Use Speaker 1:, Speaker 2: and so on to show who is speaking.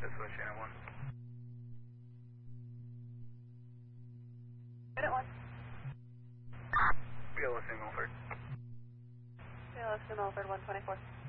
Speaker 1: This was Shannon 1.
Speaker 2: Unit 1.
Speaker 1: BLS Milford.
Speaker 2: BLS Milford 124.